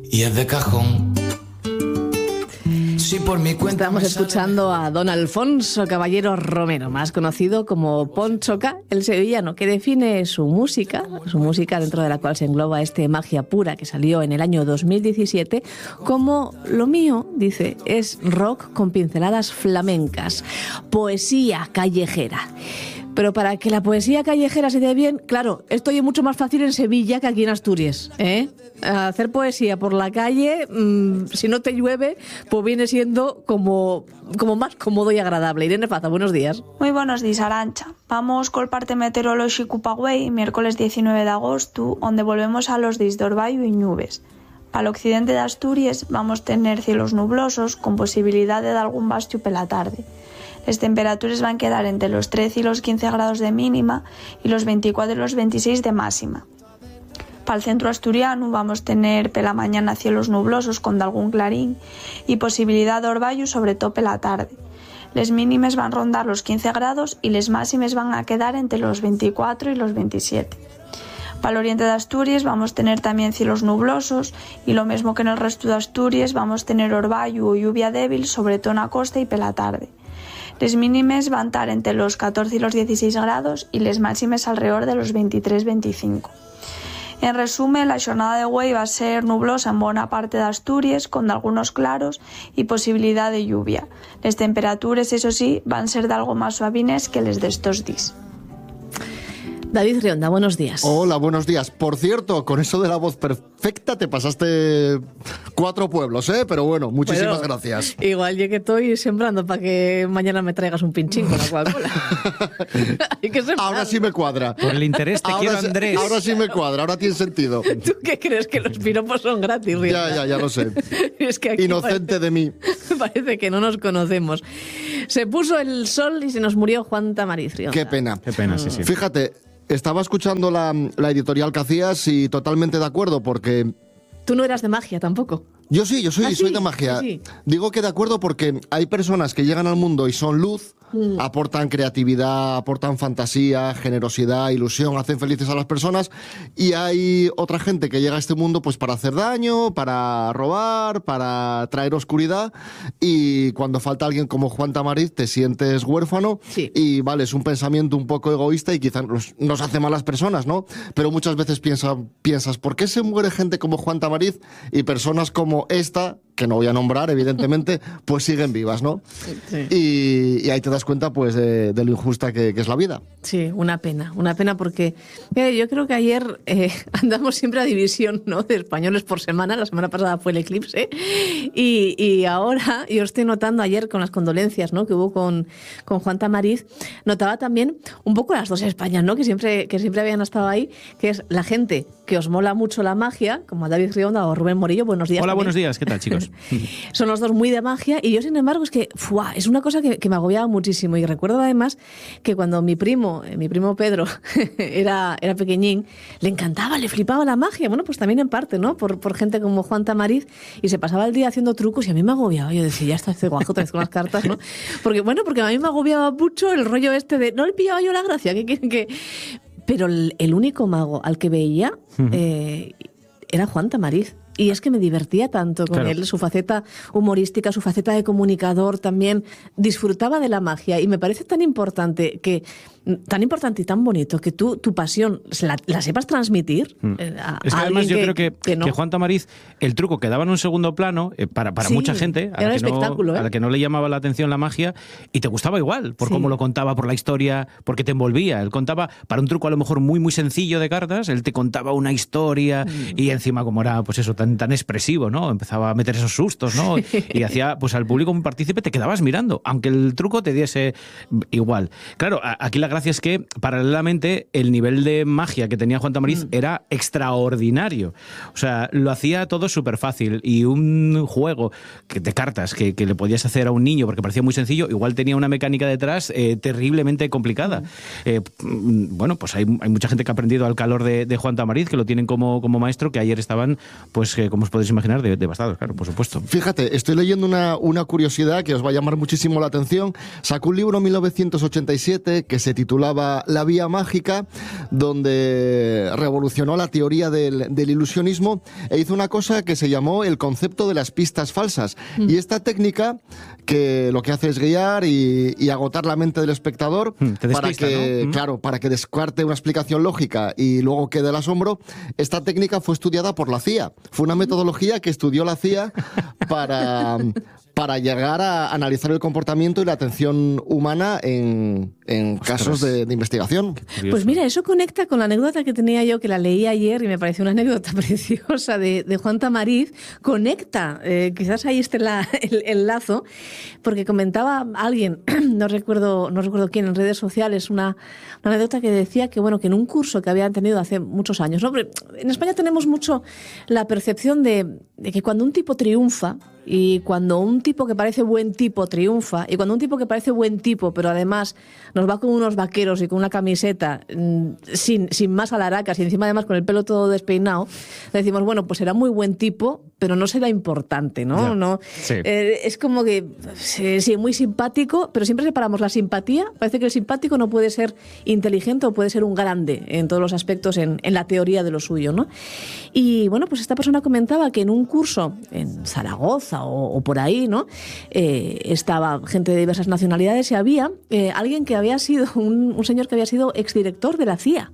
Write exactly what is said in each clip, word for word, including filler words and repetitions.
y es de cajón. Si por mi cuenta Estamos escuchando a don Alfonso Caballero Romero, más conocido como Ponchoca, el sevillano, que define su música, su música dentro de la cual se engloba este Magia Pura que salió en el año dos mil diecisiete, como lo mío, dice, es rock con pinceladas flamencas, poesía callejera. Pero para que la poesía callejera se dé bien, claro, esto es mucho más fácil en Sevilla que aquí en Asturias, ¿eh? Hacer poesía por la calle, mmm, si no te llueve, pues viene siendo como, como más cómodo y agradable. Irene Faza, buenos días. Muy buenos días, Arantxa. Vamos col parte meteorolóxico pa güey, miércoles diecinueve de agosto, donde volvemos a los días de orvallo y nubes. Para el occidente de Asturias vamos a tener cielos nublosos con posibilidad de algún bastio por la tarde. Las temperaturas van a quedar entre los trece y los quince grados de mínima y los veinticuatro y los veintiséis de máxima. Para el centro asturiano vamos a tener por la mañana cielos nublosos con algún clarín y posibilidad de orvallo sobre todo por la tarde. Les mínimes van a rondar los quince grados y les máximes van a quedar entre los veinticuatro y los veintisiete. Para el oriente de Asturias vamos a tener también cielos nublosos y lo mismo que en el resto de Asturias vamos a tener orvallo o lluvia débil sobre todo en la costa y por la tarde. Les mínimes van a estar entre los catorce y los dieciséis grados y les máximes alrededor de los veintitrés veinticinco. En resumen, la jornada de güey va a ser nublosa en buena parte de Asturias, con algunos claros y posibilidad de lluvia. Las temperaturas, eso sí, van a ser de algo más suavines que les de estos días. David Rionda, buenos días. Hola, buenos días. Por cierto, con eso de la voz perfecta te pasaste cuatro pueblos, ¿eh? Pero bueno, muchísimas bueno, gracias. Igual yo que estoy sembrando para que mañana me traigas un pinchín con la Coca-Cola. Hay que sembrar. Ahora sí me cuadra. Por el interés te ahora quiero, sí, Andrés. Ahora sí me cuadra, ahora tiene sentido. ¿Tú qué crees? Que los piropos son gratis, Rionda? Ya, ya, ya lo sé. Es que aquí Inocente parece, de mí. Parece que no nos conocemos. Se puso el sol y se nos murió Juan Tamariz, Rionda. Qué pena. Qué pena, sí, sí. Fíjate, estaba escuchando la, la editorial que hacías y totalmente de acuerdo porque... Tú no eras de magia tampoco. Yo sí, yo soy, ¿Ah, sí? soy de magia. Sí, sí. Digo que de acuerdo porque hay personas que llegan al mundo y son luz, mm. aportan creatividad, aportan fantasía, generosidad, ilusión, hacen felices a las personas, y hay otra gente que llega a este mundo pues para hacer daño, para robar, para traer oscuridad, y cuando falta alguien como Juan Tamariz te sientes huérfano, sí. y vale, es un pensamiento un poco egoísta y quizás nos, nos hace malas personas, ¿no? Pero muchas veces piensa, piensas, ¿por qué se muere gente como Juan Tamariz y personas como esta, que no voy a nombrar, evidentemente, pues siguen vivas, ¿no? Sí. Y, y ahí te das cuenta, pues, de, de lo injusta que, que es la vida. Sí, una pena, una pena porque mira, yo creo que ayer eh, andamos siempre a división, ¿no?, de españoles por semana. La semana pasada fue el eclipse y, y ahora yo estoy notando, ayer con las condolencias, ¿no?, que hubo con, con Juan Tamariz, notaba también un poco las dos Españas, ¿no?, que siempre, que siempre habían estado ahí, que es la gente que os mola mucho la magia, como David Rionda o Rubén Morillo. Buenos días. Hola, también. buenos días, ¿qué tal, chicos? Son los dos muy de magia y yo, sin embargo, es que ¡fua! Es una cosa que, que me agobiaba muchísimo. Y recuerdo además que cuando mi primo, eh, mi primo Pedro, era, era pequeñín, le encantaba, le flipaba la magia. Bueno, pues también en parte, ¿no?, por, por gente como Juan Tamariz, y se pasaba el día haciendo trucos y a mí me agobiaba. Yo decía, ya está este guajo otra vez con las cartas, ¿no? Porque, bueno, porque a mí me agobiaba mucho el rollo este de no le pillaba yo la gracia, que quieren que... Pero el, el único mago al que veía eh, era Juan Tamariz. Y es que me divertía tanto con claro. él, su faceta humorística, su faceta de comunicador también. Disfrutaba de la magia y me parece tan importante que tan importante y tan bonito que tú tu pasión la, la sepas transmitir. Mm. A, es que a además yo que, creo que, que, no. que Juan Tamariz, el truco que daba en un segundo plano eh, para, para sí, mucha gente a la, que no, ¿eh? a la que no le llamaba la atención la magia y te gustaba igual, por sí. cómo lo contaba, por la historia, porque te envolvía. Él contaba, para un truco a lo mejor muy muy sencillo de cartas, él te contaba una historia mm. y encima como era pues eso tan, tan expresivo, ¿no?, empezaba a meter esos sustos, ¿no? Y hacía pues al público un partícipe, te quedabas mirando, aunque el truco te diese igual. Claro, aquí la gracia es que paralelamente el nivel de magia que tenía Juan Tamariz mm. era extraordinario. O sea, lo hacía todo súper fácil y un juego que, de cartas que, que le podías hacer a un niño porque parecía muy sencillo, igual tenía una mecánica detrás eh, terriblemente complicada. Mm. Eh, bueno, pues hay, hay mucha gente que ha aprendido al calor de, de Juan Tamariz, que lo tienen como, como maestro, que ayer estaban pues que, como os podéis imaginar, de- devastados, claro, por supuesto. Fíjate, estoy leyendo una, una curiosidad que os va a llamar muchísimo la atención. Sacó un libro en mil novecientos ochenta y siete que se titulaba La Vía Mágica, donde revolucionó la teoría del, del ilusionismo e hizo una cosa que se llamó el concepto de las pistas falsas. Mm. Y esta técnica, que lo que hace es guiar y, y agotar la mente del espectador mm, te para despista, que, ¿no? mm. claro, para que descarte una explicación lógica y luego quede el asombro. Esta técnica fue estudiada por la C I A. Fue una metodología que estudió la C I A para, para llegar a analizar el comportamiento y la atención humana en, en casos de, de investigación. Pues mira, eso conecta con la anécdota que tenía yo, que la leí ayer y me pareció una anécdota preciosa de, de Juan Tamariz. Conecta, eh, quizás ahí esté la, el, el lazo, porque comentaba alguien, no recuerdo, no recuerdo quién, en redes sociales, una, una anécdota que decía que, bueno, que en un curso que habían tenido hace muchos años, ¿no? En España tenemos mucho la percepción de, de que cuando un tipo triunfa, y cuando un tipo que parece buen tipo triunfa, y cuando un tipo que parece buen tipo, pero además nos va con unos vaqueros y con una camiseta mmm, sin, sin más alaracas y encima además con el pelo todo despeinado, le decimos, bueno, pues será muy buen tipo, pero no será importante, ¿no? Yeah. no Sí. eh, es como que, sí, sí, muy simpático, pero siempre separamos la simpatía. Parece que el simpático no puede ser inteligente o puede ser un grande en todos los aspectos, en, en la teoría de lo suyo, ¿no? Y bueno, pues esta persona comentaba que en un curso en Zaragoza o, o por ahí, ¿no? Eh, estaba gente de diversas nacionalidades y había eh, alguien que había sido, un, un señor que había sido exdirector de la C I A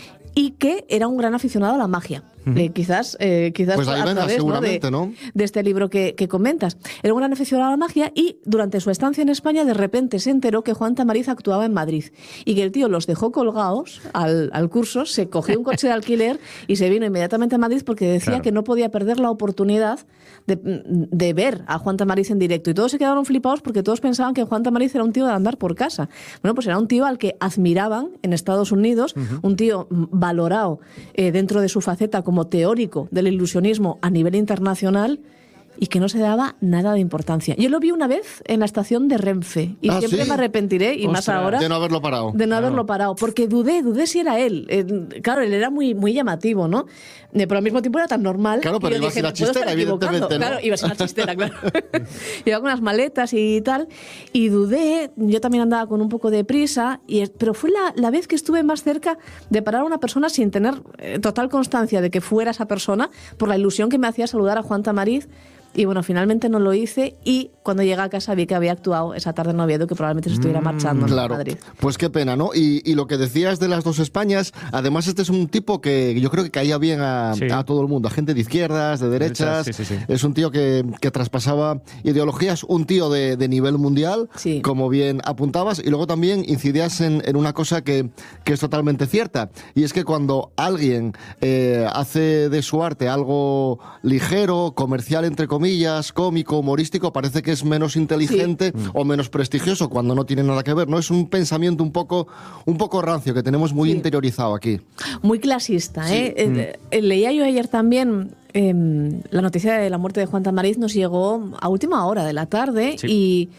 y que era un gran aficionado a la magia. Eh, quizás eh, quizás pues ahí a venga, través, seguramente, ¿no? ¿no? De, de este libro que, que comentas. Era un gran aficionado a la magia y durante su estancia en España de repente se enteró que Juan Tamariz actuaba en Madrid y que el tío los dejó colgados al, al curso, se cogió un coche de alquiler y se vino inmediatamente a Madrid porque decía Claro. que no podía perder la oportunidad de, de ver a Juan Tamariz en directo. Y todos se quedaron flipados porque todos pensaban que Juan Tamariz era un tío de andar por casa. Bueno, pues era un tío al que admiraban en Estados Unidos, uh-huh. un tío valorado eh, dentro de su faceta como teórico del ilusionismo a nivel internacional y que no se daba nada de importancia. Yo lo vi una vez en la estación de Renfe y ¿Ah, siempre sí? me arrepentiré, y Ostras. más ahora, De no haberlo parado. de no Claro. haberlo parado, porque dudé, dudé si era él. Eh, claro, él era muy, muy llamativo, ¿no? Eh, pero al mismo tiempo era tan normal. Claro, pero que yo iba a ser dije, la "Me puedo chistera, estar equivocando". evidentemente, ¿no? Claro, iba a ser la chistera, claro. Iba con unas maletas y tal, y dudé, yo también andaba con un poco de prisa, y, pero fue la, la vez que estuve más cerca de parar a una persona sin tener eh, total constancia de que fuera esa persona, por la ilusión que me hacía saludar a Juan Tamariz. Y bueno, finalmente no lo hice y cuando llegué a casa vi que había actuado esa tarde en Oviedo, que probablemente se estuviera marchando en Claro, Madrid. pues qué pena, ¿no? Y, y lo que decías de las dos Españas, además este es un tipo que yo creo que caía bien a, Sí. a todo el mundo, a gente de izquierdas, de derechas, Sí, sí, sí. es un tío que, que traspasaba ideologías, un tío de, de nivel mundial, Sí. como bien apuntabas, y luego también incidías en, en una cosa que, que es totalmente cierta, y es que cuando alguien eh, hace de su arte algo ligero, comercial entre comillas, cómico, humorístico, parece que es menos inteligente Sí. o menos prestigioso cuando no tiene nada que ver, ¿no? Es un pensamiento un poco, un poco rancio que tenemos muy Sí. interiorizado aquí. Muy clasista, ¿eh? Eh, eh, leía yo ayer también eh, la noticia de la muerte de Juan Tamariz, nos llegó a última hora de la tarde Sí. y...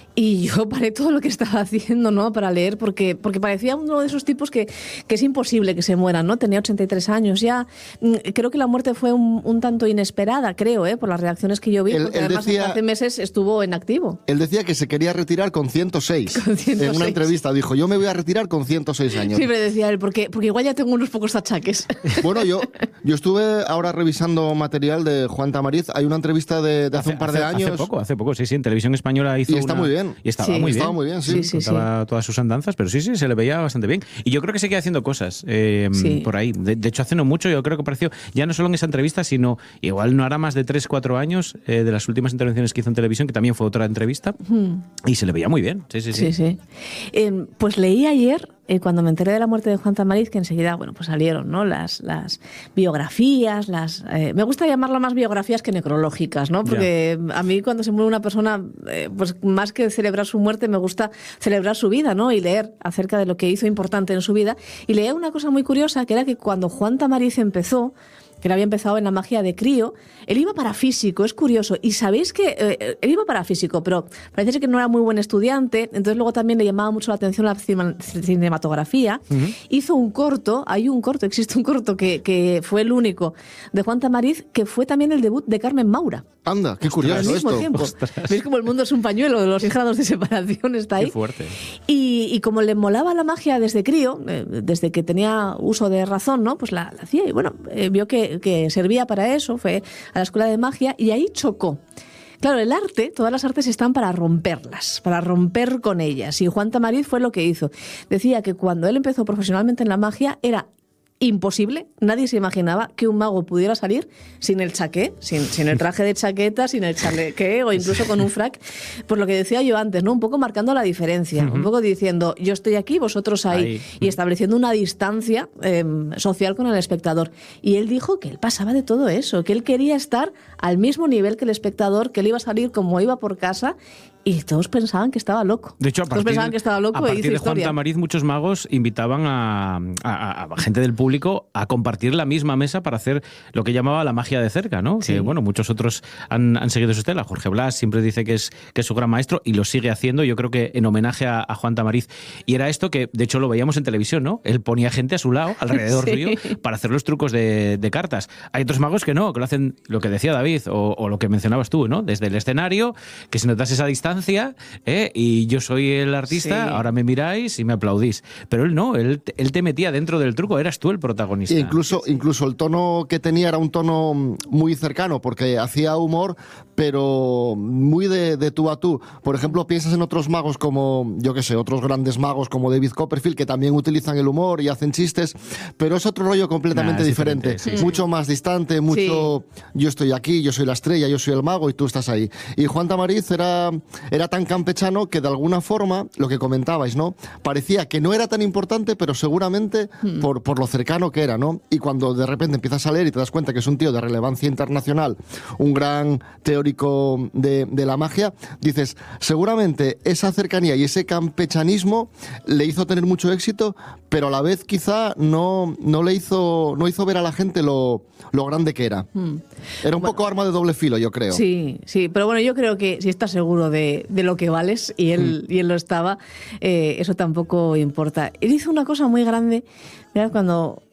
Y yo paré todo lo que estaba haciendo, ¿no? Para leer, porque, porque parecía uno de esos tipos que, que es imposible que se mueran, ¿no? Tenía ochenta y tres años ya. Creo que la muerte fue un, un tanto inesperada, creo, ¿eh? Por las reacciones que yo vi, Él- porque él además decía- hace meses estuvo en activo. Él decía que se quería retirar con ciento seis. Con ciento seis. En una entrevista dijo, yo me voy a retirar con ciento seis años. Siempre decía él, porque, porque igual ya tengo unos pocos achaques. Bueno, yo, yo estuve ahora revisando material de Juan Tamariz. Hay una entrevista de, de hace, un par de años. Hace poco, hace poco, sí, sí. En Televisión Española hizo Y está una- muy bien. Y estaba Sí. muy bien. Estaba muy bien, sí. Sí, sí, sí. Contaba todas sus andanzas, pero sí, sí, se le veía bastante bien. Y yo creo que sigue haciendo cosas eh, Sí. por ahí. De, de hecho, hace no mucho, yo creo que apareció, ya no solo en esa entrevista, sino igual no hará más de tres, cuatro años eh, de las últimas intervenciones que hizo en televisión, que también fue otra entrevista, y se le veía muy bien. Sí, sí, sí. Sí, sí. Eh, pues leí ayer, eh, cuando me enteré de la muerte de Juan Tamariz, que enseguida, bueno, pues salieron, ¿no? Las, las biografías, las... Eh, me gusta llamarlo más biografías que necrológicas, ¿no? Porque a mí cuando se muere una persona, eh, pues más que celebrar su muerte, me gusta celebrar su vida, ¿no? Y leer acerca de lo que hizo importante en su vida. Y leí una cosa muy curiosa, que era que cuando Juan Tamariz empezó, que él había empezado en la magia de crío. Él iba para físico, es curioso. Y sabéis que eh, él iba para físico, pero parece ser que no era muy buen estudiante, entonces luego también le llamaba mucho la atención la cinematografía. Uh-huh. Hizo un corto, hay un corto, existe un corto que, que fue el único de Juan Tamariz, que fue también el debut de Carmen Maura. Anda, qué curioso al mismo esto. Tiempo. ¿Veis como el mundo es un pañuelo? De los seis grados de separación está ahí. Qué fuerte. Y, y como le molaba la magia desde crío, eh, desde que tenía uso de razón, ¿no? Pues la, la hacía y bueno, eh, vio que, que servía para eso, fue a la escuela de magia y ahí chocó. Claro, el arte, todas las artes están para romperlas, para romper con ellas. Y Juan Tamariz fue lo que hizo. Decía que cuando él empezó profesionalmente en la magia era imposible, nadie se imaginaba que un mago pudiera salir sin el chaqué, sin, sin el traje de chaqueta, sin el chalequé o incluso con un frac, por lo que decía yo antes, ¿no? Un poco marcando la diferencia, uh-huh. un poco diciendo yo estoy aquí, vosotros ahí, ahí. y estableciendo una distancia eh, social con el espectador. Y él dijo que él pasaba de todo eso, que él quería estar al mismo nivel que el espectador, que él iba a salir como iba por casa. Y todos pensaban que estaba loco. De hecho, a partir, todos pensaban que estaba loco a partir e hizo de historia. Juan Tamariz, muchos magos invitaban a, a, a gente del público a compartir la misma mesa para hacer lo que llamaba la magia de cerca, ¿no? Sí. Que, bueno, muchos otros han, han seguido su estela. Jorge Blas siempre dice que es, que es su gran maestro y lo sigue haciendo, yo creo que en homenaje a, a Juan Tamariz. Y era esto que, de hecho, lo veíamos en televisión, ¿no? Él ponía gente a su lado, alrededor sí. suyo, para hacer los trucos de, de cartas. Hay otros magos que no, que lo hacen, lo que decía David, o, o lo que mencionabas tú, ¿no? Desde el escenario, que se notas esa distancia, ¿eh? Y yo soy el artista, sí. ahora me miráis y me aplaudís. Pero él no, él, él te metía dentro del truco, eras tú el protagonista. E incluso, incluso el tono que tenía era un tono muy cercano, porque hacía humor, pero muy de, de tú a tú. Por ejemplo, piensas en otros magos como, yo qué sé, otros grandes magos como David Copperfield, que también utilizan el humor y hacen chistes, pero es otro rollo completamente nah, diferente. diferente sí. Mucho más distante, mucho sí. yo estoy aquí, yo soy la estrella, yo soy el mago y tú estás ahí. Y Juan Tamariz era, era tan campechano que de alguna forma, lo que comentabais, ¿no? Parecía que no era tan importante, pero seguramente mm. por, por lo cercano que era, ¿no? Y cuando de repente empiezas a leer y te das cuenta que es un tío de relevancia internacional, un gran teórico de, de la magia, dices, seguramente esa cercanía y ese campechanismo le hizo tener mucho éxito, pero a la vez quizá no, no le hizo, no hizo ver a la gente lo, lo grande que era. Mm. Era un bueno, poco arma de doble filo, yo creo. Sí, sí, pero bueno, yo creo que si estás seguro de, de lo que vales, y él, mm. y él lo estaba, eh, eso tampoco importa. Él hizo una cosa muy grande, mirad, cuando